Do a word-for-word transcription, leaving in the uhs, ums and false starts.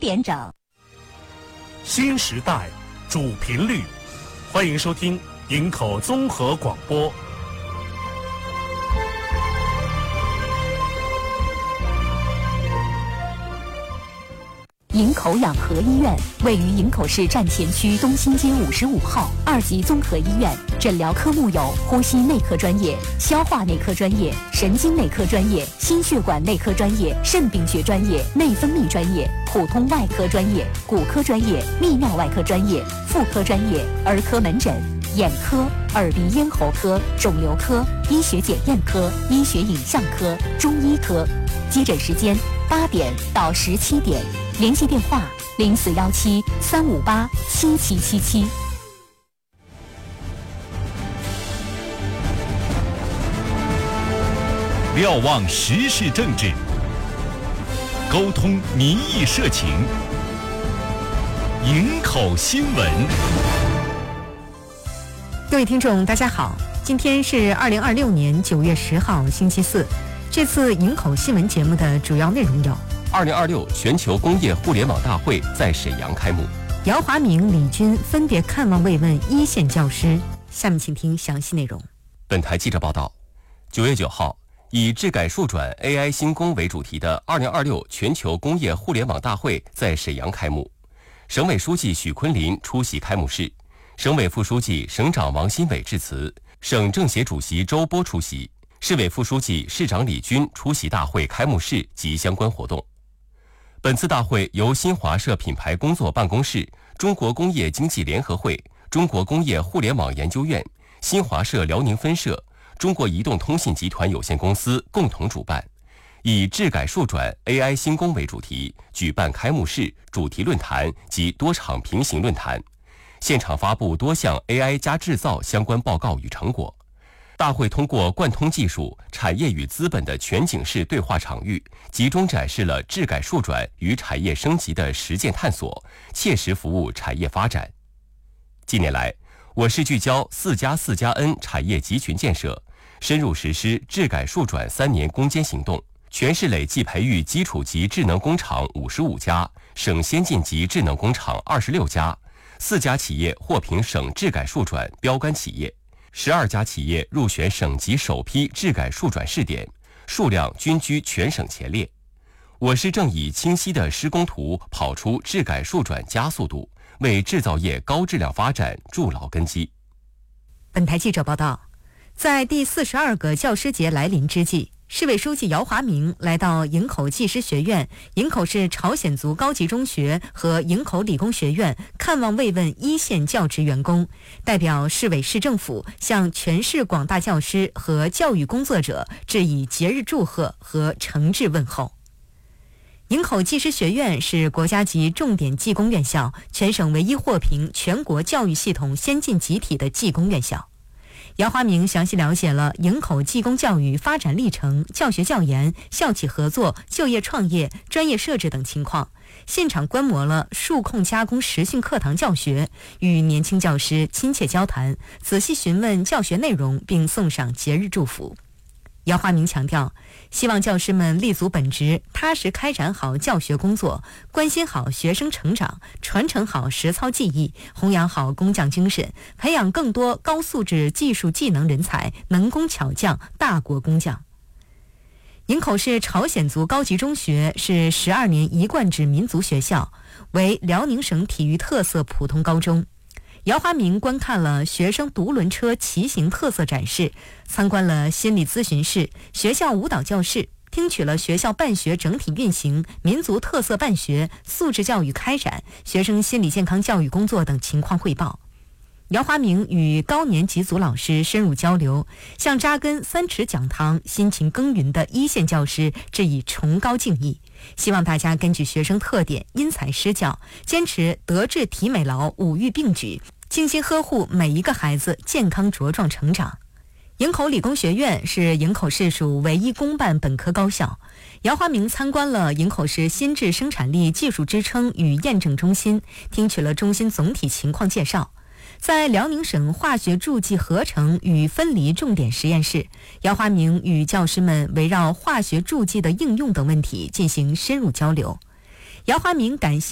点整。 新时代主频率，欢迎收听营口综合广播。 营口养和医院位于营口市站前区东兴街五十五号，二级综合医院，诊疗科目有呼吸内科专业、消化内科专业、神经内科专业、心血管内科专业、肾病学专业、内分泌专业、普通外科专业、骨科专业、泌尿外科专业、妇科专业、儿科门诊、眼科、耳鼻咽喉科、肿瘤科、医学检验科、医学影像科、中医科。接诊时间八点到十七点，联系电话零四幺七三五八七七七七。 瞭望时事政治，沟通民意社情，营口新闻。 各位听众大家好，今天是二零二六年九月十号星期四。这次营口新闻节目的主要内容有： 二零二六全球工业互联网大会在沈阳开幕， 姚华明、李军分别看望慰问一线教师。下面请听详细内容。 本台记者报道，九月九号，以治改数转 A I 新工为主题的二零二六全球工业互联网大会在沈阳开幕。省委书记许昆林出席开幕式，省委副书记、省长王新伟致辞，省政协主席周波出席，市委副书记、市长李军出席大会开幕式及相关活动。本次大会由新华社品牌工作办公室、中国工业经济联合会、中国工业互联网研究院、新华社辽宁分社、中国移动通信集团有限公司共同主办，以治改数转 A I 新工为主题，举办开幕式、主题论坛及多场平行论坛，现场发布多项 A I 加制造相关报告与成果。大会通过贯通技术、产业与资本的全景式对话场域，集中展示了治改数转与产业升级的实践探索，切实服务产业发展。近年来，我市聚焦四加四加 N 产业集群建设，深入实施治改数转三年攻坚行动，全市累计培育基础级智能工厂五十五家，省先进级智能工厂二十六家，四家企业获评省治改数转标杆企业。十二家企业入选省级首批治改数转试点，数量均居全省前列。我市正以清晰的施工图跑出治改数转加速度，为制造业高质量发展筑牢根基。 本台记者报道，在第四十二个教师节来临之际，市委书记姚华明来到营口技师学院、营口市朝鲜族高级中学和营口理工学院看望慰问一线教职员工，代表市委市政府向全市广大教师和教育工作者致以节日祝贺和诚挚问候。营口技师学院是国家级重点技工院校，全省唯一获评全国教育系统先进集体的技工院校。姚华明详细了解了营口技工教育发展历程、教学教研、校企合作、就业创业、专业设置等情况，现场观摩了数控加工实训课堂教学，与年轻教师亲切交谈，仔细询问教学内容，并送上节日祝福。姚华明强调，希望教师们立足本职，踏实开展好教学工作，关心好学生成长，传承好实操技艺，弘扬好工匠精神，培养更多高素质技术技能人才，能工巧匠，大国工匠。营口市朝鲜族高级中学是十二年一贯制民族学校，为辽宁省体育特色普通高中。姚华明观看了学生独轮车骑行特色展示，参观了心理咨询室、学校舞蹈教室，听取了学校办学整体运行、民族特色办学、素质教育开展、学生心理健康教育工作等情况汇报。姚华明与高年级组老师深入交流，向扎根三尺讲堂、辛勤耕耘的一线教师致以崇高敬意，希望大家根据学生特点因材施教，坚持德智体美劳五育并举，精心呵护每一个孩子健康茁壮成长。营口理工学院是营口市属唯一公办本科高校。姚华明参观了营口市新质生产力技术支撑与验证中心，听取了中心总体情况介绍。在辽宁省化学助剂合成与分离重点实验室，姚华明与教师们围绕化学助剂的应用等问题进行深入交流。姚华明感谢